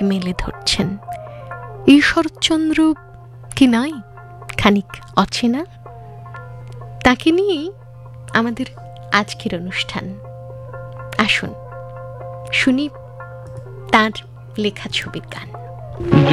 মেলে ধরছেন। এই শরৎচন্দ্র কি নয় খানিক অচেনা? তাকে নিয়েই আমাদের আজকের অনুষ্ঠান। আসুন শুনি তার লেখা ছবির গান।